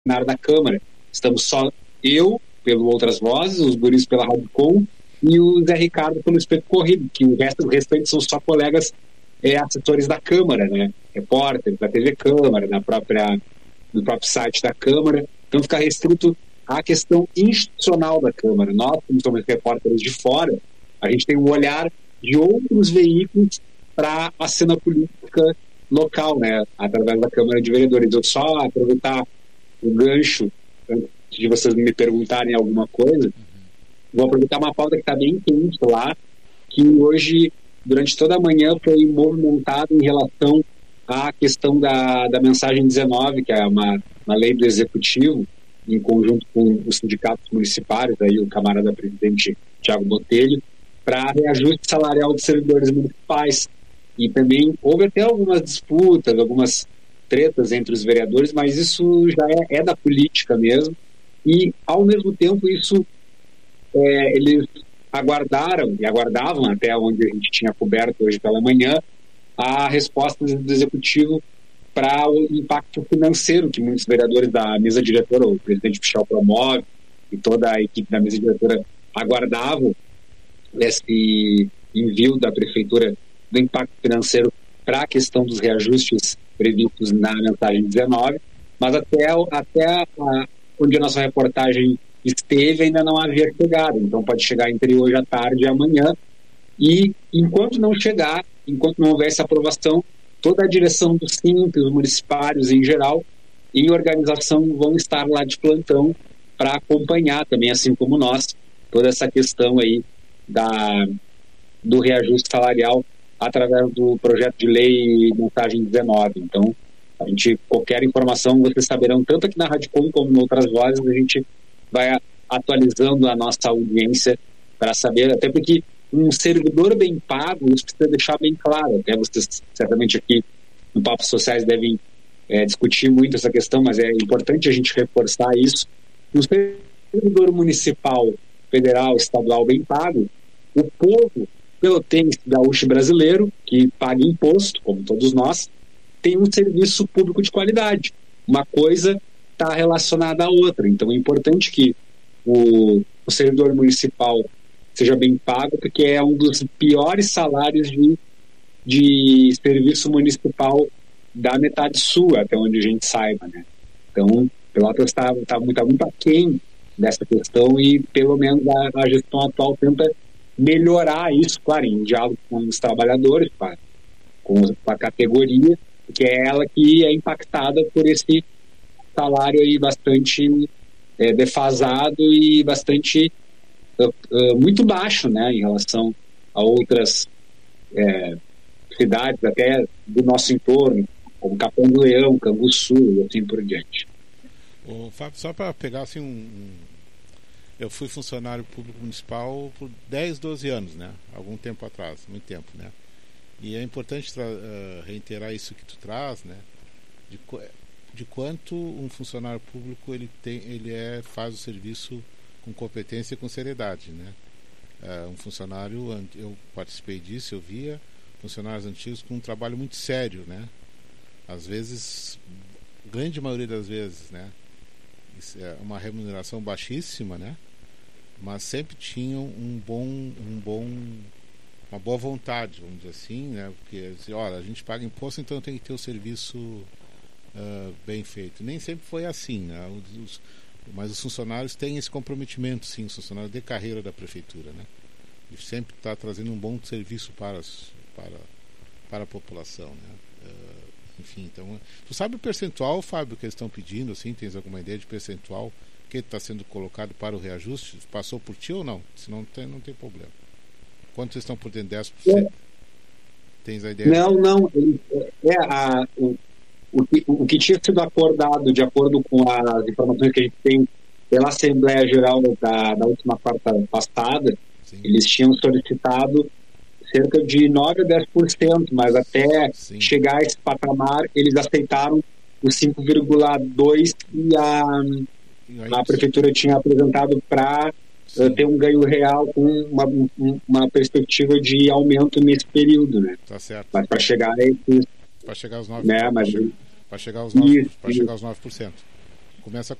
plenário da Câmara. Estamos só eu, pelo Outras Vozes, os guris pela Rádio Com e o Zé Ricardo pelo Espeto Corrido, que os restantes são só colegas assessores da Câmara, né? Repórteres da TV Câmara, no próprio site da Câmara. Então fica restrito à questão institucional da Câmara. Nós, como somos repórteres de fora, a gente tem um olhar de outros veículos para a cena política local, né? Através da Câmara de Vereadores. Eu só aproveitar o gancho, antes de vocês me perguntarem alguma coisa, vou aproveitar uma pauta que está bem quente lá, que hoje, durante toda a manhã, foi movimentado em relação à questão da mensagem 19, que é uma lei do Executivo, em conjunto com os sindicatos municipais, aí o camarada presidente Thiago Botelho, para reajuste salarial dos servidores municipais. E também houve até algumas disputas, algumas tretas entre os vereadores, mas isso já é da política mesmo. E, ao mesmo tempo, isso eles aguardaram e aguardavam até onde a gente tinha coberto hoje pela manhã a resposta do Executivo para o impacto financeiro que muitos vereadores da mesa diretora, o presidente Michel promove e toda a equipe da mesa diretora aguardavam esse envio da prefeitura do impacto financeiro para a questão dos reajustes previstos na mensagem 19, mas até onde a nossa reportagem esteve ainda não havia chegado, então pode chegar entre hoje à tarde e amanhã, e enquanto não chegar, enquanto não houver essa aprovação, toda a direção do SIMP, os municipários em geral, em organização, vão estar lá de plantão para acompanhar também, assim como nós, toda essa questão aí do reajuste salarial através do projeto de lei mensagem 19. Então, qualquer informação vocês saberão tanto aqui na Rádio Com como em Outras Vozes, a gente vai atualizando a nossa audiência para saber, até porque um servidor bem pago, isso precisa deixar bem claro, até vocês certamente aqui no Papos Sociais devem discutir muito essa questão, mas é importante a gente reforçar isso. Um servidor municipal, federal, estadual bem pago, o povo pelotense, gaúcho brasileiro, que paga imposto, como todos nós, tem um serviço público de qualidade. Uma coisa está relacionada à outra. Então é importante que o servidor municipal seja bem pago, porque é um dos piores salários de serviço municipal da metade sul, até onde a gente saiba, né? Então, Pelotas está muito aquém dessa questão e, pelo menos, a gestão atual tenta melhorar isso, claro, em diálogo com os trabalhadores, com a categoria, que é ela que é impactada por esse salário aí bastante defasado e bastante muito baixo, né, em relação a outras cidades até do nosso entorno, como Capão do Leão, Canguçu e assim por diante. Fábio, só para pegar assim eu fui funcionário público municipal por 10, 12 anos, né? Algum tempo atrás, muito tempo, né? E é importante reiterar isso que tu traz, né? De quanto um funcionário público faz o serviço com competência e com seriedade, né? Um funcionário, eu participei disso, eu via funcionários antigos com um trabalho muito sério, né? Às vezes, grande maioria das vezes, né? Isso é uma remuneração baixíssima, né? Mas sempre tinham uma boa vontade, vamos dizer assim, né? Porque, olha, a gente paga imposto, então tem que ter o serviço bem feito. Nem sempre foi assim, né? Mas os funcionários têm esse comprometimento, sim, os funcionários de carreira da prefeitura, né? E sempre está trazendo um bom serviço para a população, né? Enfim, então, tu sabe o percentual, Fábio, que eles estão pedindo, assim, tens alguma ideia de percentual que está sendo colocado para o reajuste? Passou por ti ou não? Se não tem problema. Quanto vocês estão por dentro? 10%? Tens a ideia? Não. O que tinha sido acordado, de acordo com as informações que a gente tem pela Assembleia Geral da última quarta passada, sim, eles tinham solicitado cerca de 9 a 10%, mas até chegar a esse patamar, eles aceitaram os 5,2% e a prefeitura tinha apresentado para ter um ganho real com uma perspectiva de aumento nesse período, né? Tá certo. Mas para chegar a esses... Para chegar aos 9%. Né, para chegar aos 9%. começa a